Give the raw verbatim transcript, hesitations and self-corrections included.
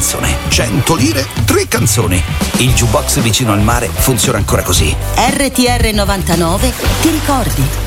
canzone. cento lire, tre canzoni. Il jukebox vicino al mare funziona ancora così. R T R novantanove ti ricordi?